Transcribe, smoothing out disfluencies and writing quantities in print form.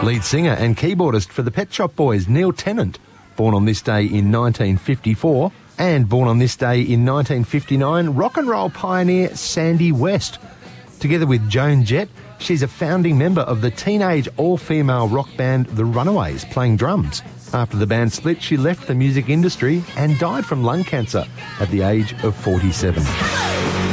Lead singer and keyboardist for the Pet Shop Boys, Neil Tennant, born on this day in 1954, and born on this day in 1959, rock and roll pioneer Sandy West. Together with Joan Jett, she's a founding member of the teenage all-female rock band The Runaways, playing drums. After the band split, she left the music industry and died from lung cancer at the age of 47.